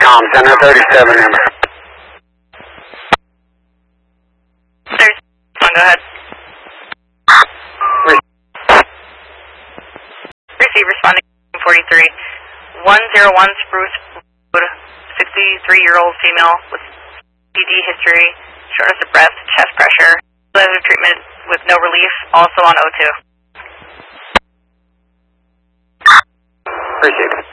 com, Center 37 number. There's one, go ahead. Receive responding 43. 101 Spruce Road, 63-year-old female with PD history, shortness of breath, chest pressure, sedative treatment with no relief, also on O2. Appreciate it.